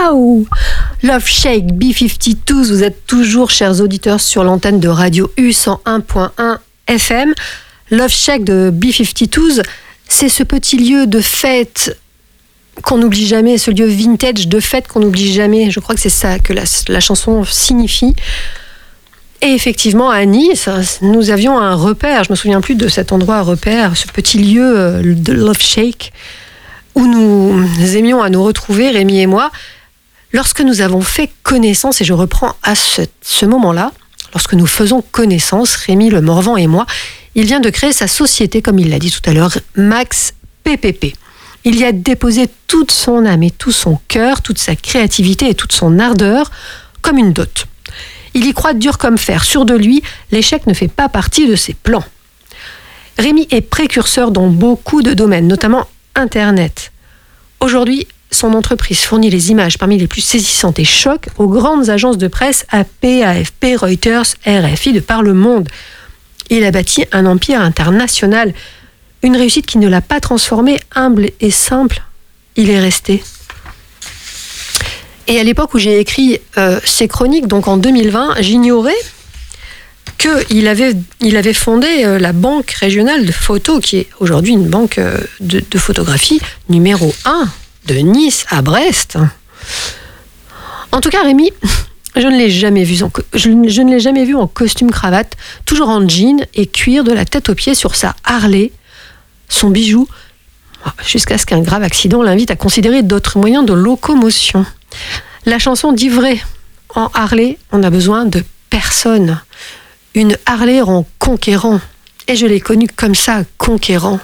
Waouh! Love Shake, B-52s, vous êtes toujours, chers auditeurs, sur l'antenne de Radio U 101.1 FM. Love Shake de B-52s, c'est ce petit lieu de fête qu'on n'oublie jamais, ce lieu vintage de fête qu'on n'oublie jamais. Je crois que c'est ça que la chanson signifie. Et effectivement, à Nice, nous avions un repère, je me souviens plus de cet endroit repère, ce petit lieu de Love Shake, où nous aimions à nous retrouver, Rémi et moi, lorsque nous avons fait connaissance, et je reprends à ce moment-là, lorsque nous faisons connaissance, Rémi Le Morvan et moi, il vient de créer sa société, comme il l'a dit tout à l'heure, Max PPP. Il y a déposé toute son âme et tout son cœur, toute sa créativité et toute son ardeur, comme une dot. Il y croit dur comme fer, sûr de lui, l'échec ne fait pas partie de ses plans. Rémi est précurseur dans beaucoup de domaines, notamment Internet. Aujourd'hui, son entreprise fournit les images parmi les plus saisissantes et chocs aux grandes agences de presse AP, AFP, Reuters, RFI de par le monde. Il a bâti un empire international, une réussite qui ne l'a pas transformé humble et simple. Il est resté. Et à l'époque où j'ai écrit ces chroniques, donc en 2020, j'ignorais qu'il avait fondé la Banque régionale de photo, qui est aujourd'hui une banque de photographie numéro 1 de Nice à Brest. En tout cas, Rémi, je ne l'ai jamais vu en costume cravate, toujours en jean et cuir de la tête aux pieds sur sa Harley, son bijou, jusqu'à ce qu'un grave accident l'invite à considérer d'autres moyens de locomotion. La chanson dit vrai. En Harley, on a besoin de personne. Une Harley rend conquérant. Et je l'ai connu comme ça, conquérant.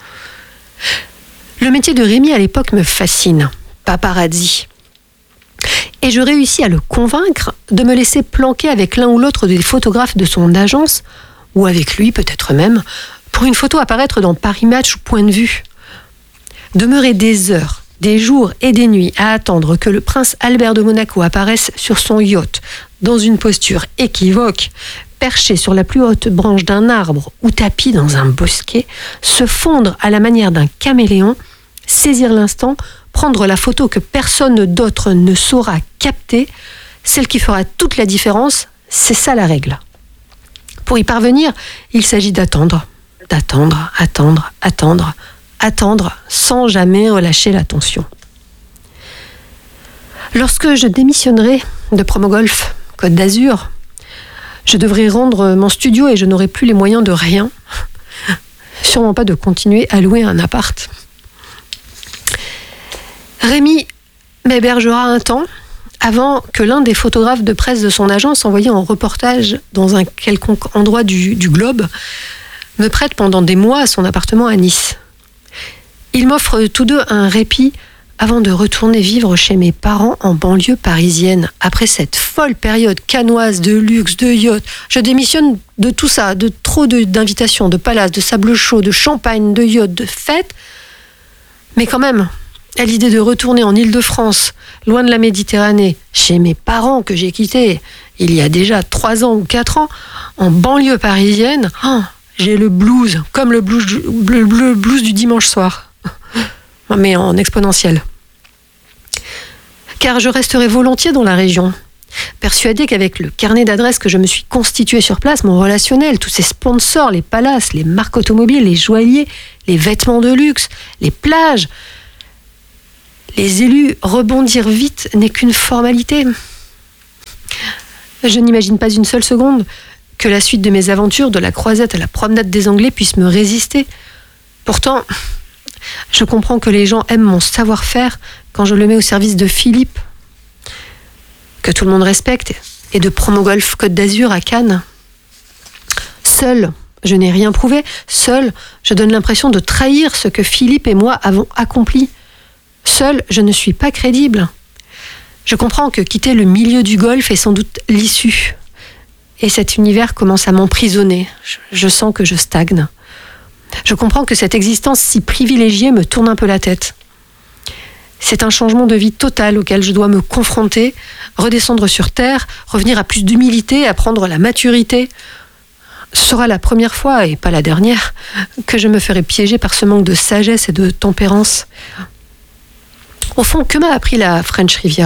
Le métier de Rémi à l'époque me fascine. Paparazzi. Et je réussis à le convaincre de me laisser planquer avec l'un ou l'autre des photographes de son agence, ou avec lui peut-être même, pour une photo apparaître dans Paris Match ou Point de Vue. Demeurer des heures, des jours et des nuits à attendre que le prince Albert de Monaco apparaisse sur son yacht, dans une posture équivoque, perché sur la plus haute branche d'un arbre ou tapis dans un bosquet, se fondre à la manière d'un caméléon, saisir l'instant, prendre la photo que personne d'autre ne saura capter, celle qui fera toute la différence, c'est ça la règle. Pour y parvenir, il s'agit d'attendre, sans jamais relâcher l'attention. Lorsque je démissionnerai de Promogolf Côte d'Azur, je devrais rendre mon studio et je n'aurai plus les moyens de rien. Sûrement pas de continuer à louer un appart. Rémi m'hébergera un temps avant que l'un des photographes de presse de son agence, envoyé en reportage dans un quelconque endroit du globe, me prête pendant des mois à son appartement à Nice. Ils m'offrent tous deux un répit avant de retourner vivre chez mes parents en banlieue parisienne. Après cette folle période canoise, de luxe, de yacht, je démissionne de tout ça, de trop d'invitations, de palaces, de sable chaud, de champagne, de yacht, de fêtes. Mais quand même, à l'idée de retourner en Île-de-France, loin de la Méditerranée, chez mes parents que j'ai quittés il y a déjà 3 ans ou 4 ans, en banlieue parisienne, j'ai le blues, comme le blues du dimanche soir. Mais en exponentiel. Car je resterai volontiers dans la région, persuadée qu'avec le carnet d'adresses que je me suis constitué sur place, mon relationnel, tous ces sponsors, les palaces, les marques automobiles, les joailliers, les vêtements de luxe, les plages, les élus, rebondir vite n'est qu'une formalité. Je n'imagine pas une seule seconde que la suite de mes aventures, de la croisette à la promenade des Anglais, puisse me résister. Pourtant, je comprends que les gens aiment mon savoir-faire quand je le mets au service de Philippe, que tout le monde respecte, et de Promogolf Côte d'Azur à Cannes. Seul, je n'ai rien prouvé. Seul, je donne l'impression de trahir ce que Philippe et moi avons accompli. Seul, je ne suis pas crédible. Je comprends que quitter le milieu du golf est sans doute l'issue. Et cet univers commence à m'emprisonner. Je sens que je stagne. Je comprends que cette existence si privilégiée me tourne un peu la tête. C'est un changement de vie total auquel je dois me confronter, redescendre sur terre, revenir à plus d'humilité, apprendre la maturité. Ce sera la première fois, et pas la dernière, que je me ferai piéger par ce manque de sagesse et de tempérance. Au fond, que m'a appris la French Riviera ?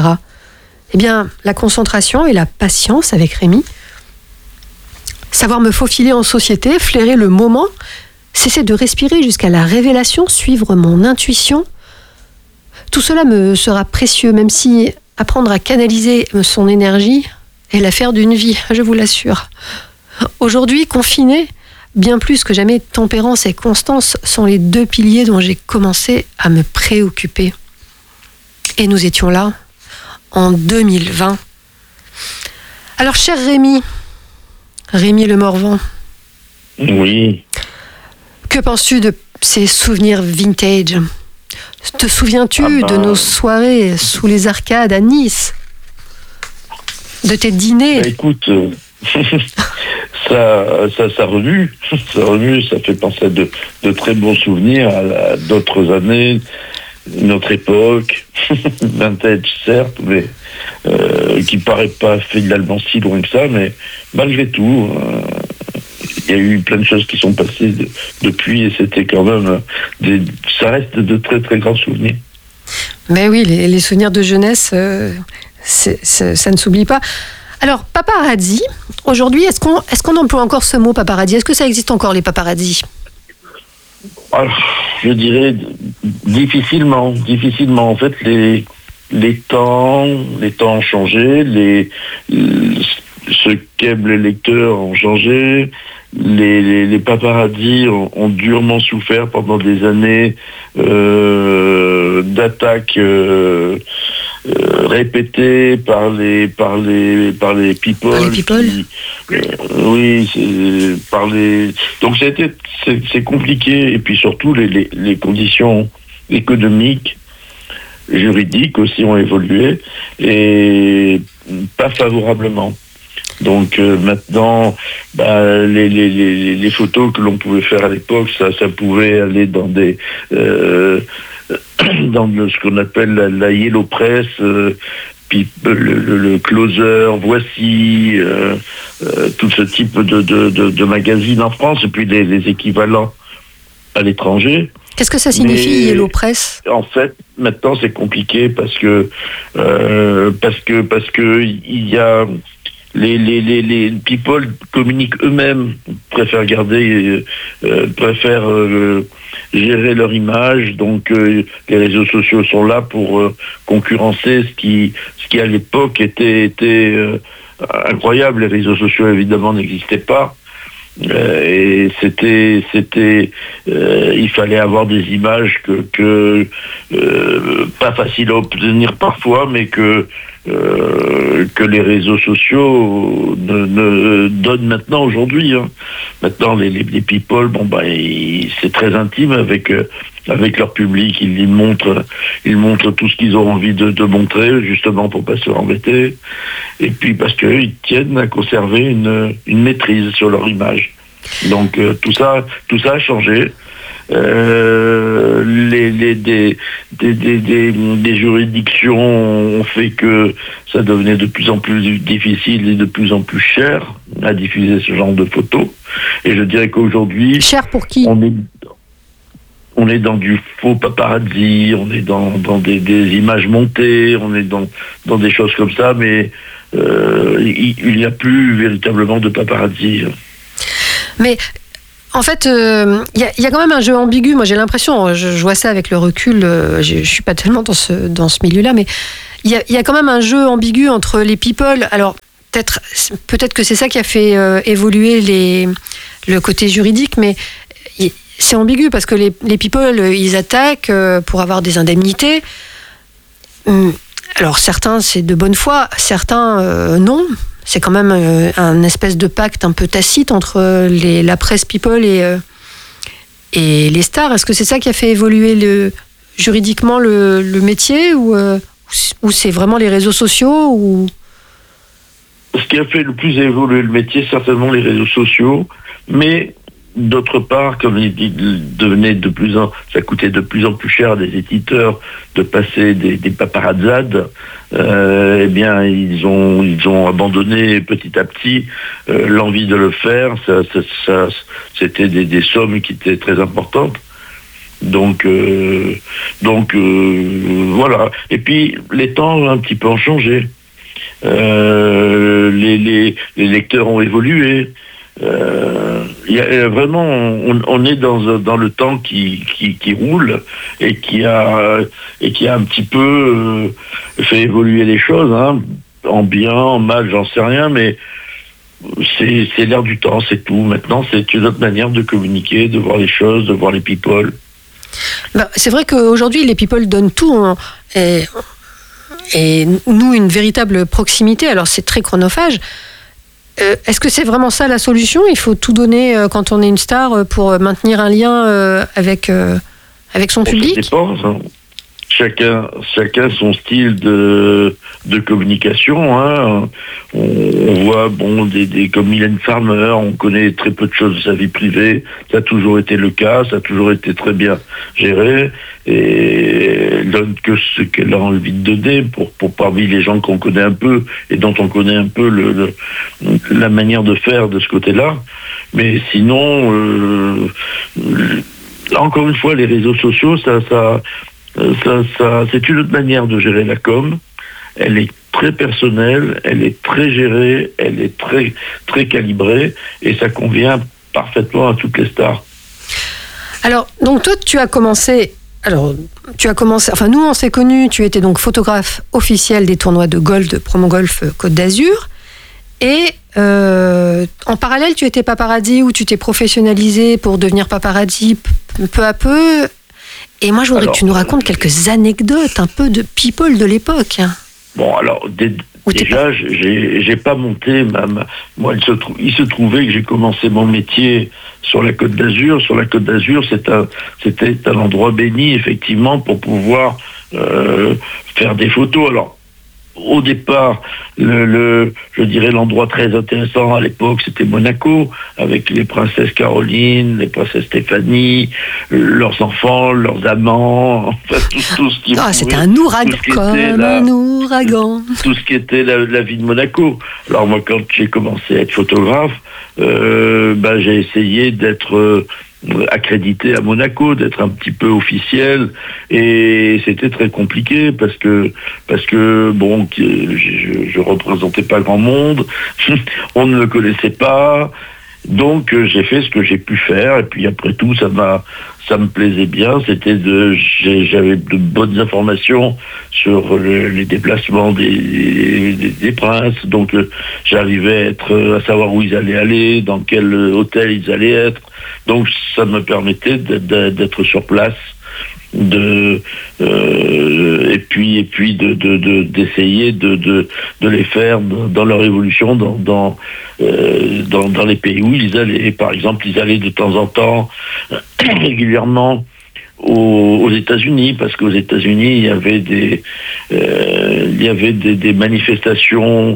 Eh bien, la concentration et la patience avec Rémi. Savoir me faufiler en société, flairer le moment, cesser de respirer jusqu'à la révélation, suivre mon intuition. Tout cela me sera précieux, même si apprendre à canaliser son énergie est l'affaire d'une vie, je vous l'assure. Aujourd'hui, confiné, bien plus que jamais, tempérance et constance sont les deux piliers dont j'ai commencé à me préoccuper. Et nous étions là, en 2020. Alors, cher Rémi Le Morvan. Oui. Que penses-tu de ces souvenirs vintage ? Te souviens-tu de nos soirées sous les arcades à Nice ? De tes dîners ? Écoute, ça remue, ça fait penser à de très bons souvenirs, à d'autres années, notre époque, vintage certes, mais qui paraît pas finalement si loin que ça, mais malgré tout, il y a eu plein de choses qui sont passées depuis, et c'était quand même ça reste de très très grands souvenirs. Mais oui, les souvenirs de jeunesse, ça ne s'oublie pas. Alors, paparazzi, aujourd'hui, est-ce qu'on emploie encore ce mot paparazzi ? Est-ce que ça existe encore, les paparazzis ? Alors, je dirais difficilement. En fait, les temps ont changé, ce qu'aiment les lecteurs ont changé, les paparazzis ont durement souffert pendant des années d'attaques répétées par les people. Par les people. Donc c'est compliqué, et puis surtout les conditions économiques, juridiques aussi ont évolué, et pas favorablement. Donc maintenant, les photos que l'on pouvait faire à l'époque, ça pouvait aller dans ce qu'on appelle la yellow press, puis le closer, voici, tout ce type de magazines en France, et puis les équivalents à l'étranger. Qu'est-ce que ça signifie, yellow press ? En fait, maintenant c'est compliqué parce que il y a les people communiquent eux-mêmes, préfèrent gérer leur image, donc les réseaux sociaux sont là pour concurrencer ce qui à l'époque était incroyable. Les réseaux sociaux évidemment n'existaient pas. Et il fallait avoir des images que pas faciles à obtenir parfois, mais que les réseaux sociaux ne donnent maintenant aujourd'hui. Maintenant, les people, c'est très intime avec leur public. Ils montrent tout ce qu'ils ont envie de montrer, justement pour pas se faire embêter. Et puis parce qu'ils tiennent à conserver une maîtrise sur leur image. Donc tout ça a changé. Des juridictions ont fait que ça devenait de plus en plus difficile et de plus en plus cher à diffuser ce genre de photos. Et je dirais qu'aujourd'hui... Cher pour qui ? On est dans du faux paparazzi, on est dans des images montées, on est dans des choses comme ça, mais il n'y a plus véritablement de paparazzi. Mais en fait, il y a quand même un jeu ambigu. Moi, j'ai l'impression, je vois ça avec le recul, je ne suis pas tellement dans ce milieu-là, mais il y a quand même un jeu ambigu entre les people. Alors, peut-être que c'est ça qui a fait évoluer le côté juridique, mais c'est ambigu parce que les people, ils attaquent pour avoir des indemnités. Alors, certains, c'est de bonne foi, certains, non. C'est quand même un espèce de pacte un peu tacite entre la presse people et les stars. Est-ce que c'est ça qui a fait évoluer juridiquement le métier ou c'est vraiment les réseaux sociaux ou... Ce qui a fait le plus évoluer le métier, certainement les réseaux sociaux, mais d'autre part, comme ça coûtait de plus en plus cher à des éditeurs de passer des paparazzades, eh bien ils ont abandonné petit à petit l'envie de le faire. Ça c'était des sommes qui étaient très importantes. Donc voilà. Et puis les temps un petit peu ont changé. les lecteurs ont évolué. Il y a vraiment, on est dans le temps qui roule et qui a un petit peu fait évoluer les choses, hein, en bien, en mal, j'en sais rien, mais c'est l'air du temps, c'est tout. Maintenant, c'est une autre manière de communiquer, de voir les choses, de voir les people. C'est vrai qu'aujourd'hui, les people donnent tout, hein, et nous, une véritable proximité. Alors, c'est très chronophage. Est-ce que c'est vraiment ça la solution ? Il faut tout donner quand on est une star pour maintenir un lien avec son public ? Ça dépend, hein. Chacun son style de communication, hein. On voit comme Mylène Farmer, on connaît très peu de choses de sa vie privée. Ça a toujours été le cas, ça a toujours été très bien géré, et elle donne que ce qu'elle a envie de donner pour parmi les gens qu'on connaît un peu et dont on connaît un peu la manière de faire de ce côté-là. Mais sinon, encore une fois, les réseaux sociaux, c'est une autre manière de gérer la com. Elle est très personnelle, elle est très gérée, elle est très, très calibrée, et ça convient parfaitement à toutes les stars. Alors, donc toi, tu as commencé, enfin nous on s'est connus, tu étais donc photographe officiel des tournois de golf, de Promo Golf Côte d'Azur, et en parallèle, tu étais paparazzi, ou tu t'es professionnalisé pour devenir paparazzi peu à peu. Et moi, je voudrais que tu nous racontes quelques anecdotes un peu de people de l'époque. Bon, alors, déjà, j'ai pas monté moi, il se trouvait que j'ai commencé mon métier sur la Côte d'Azur. Sur la Côte d'Azur, c'était un endroit béni, effectivement, pour pouvoir faire des photos. Alors, au départ, je dirais l'endroit très intéressant à l'époque, c'était Monaco, avec les princesses Caroline, les princesses Stéphanie, leurs enfants, leurs amants, enfin tout ce qui... c'était un ouragan, un ouragan. Tout ce qui était la vie de Monaco. Alors moi, quand j'ai commencé à être photographe, j'ai essayé d'être accrédité à Monaco, d'être un petit peu officiel, et c'était très compliqué parce que bon, je représentais pas grand monde, on ne me connaissait pas, donc j'ai fait ce que j'ai pu faire, et puis après tout ça me plaisait bien. J'avais de bonnes informations sur les déplacements des princes, donc j'arrivais à savoir où ils allaient aller, dans quel hôtel ils allaient être. Donc ça me permettait d'être sur place, et puis d'essayer de les faire dans leur évolution dans les pays où ils allaient. Par exemple, ils allaient de temps en temps régulièrement aux États-Unis, parce qu'aux États-Unis il y avait des manifestations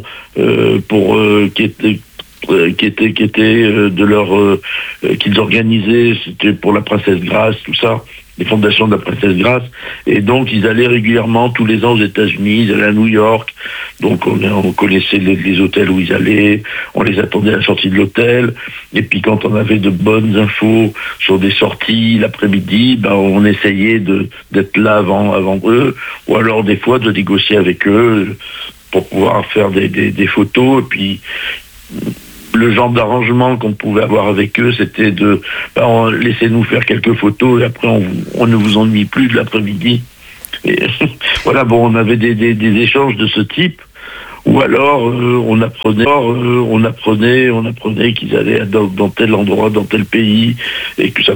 qu'ils organisaient, c'était pour la princesse Grace, tout ça, les fondations de la princesse Grace, et donc ils allaient régulièrement tous les ans aux États-Unis, ils allaient à New York, donc on connaissait les hôtels où ils allaient, on les attendait à la sortie de l'hôtel, et puis quand on avait de bonnes infos sur des sorties l'après-midi, on essayait d'être là avant eux, ou alors des fois de négocier avec eux pour pouvoir faire des photos. Et puis le genre d'arrangement qu'on pouvait avoir avec eux, c'était laissez-nous faire quelques photos, et après on ne vous ennuie plus de l'après-midi. Et voilà, bon, on avait des échanges de ce type, ou alors on apprenait qu'ils allaient dans tel endroit, dans tel pays, et que ça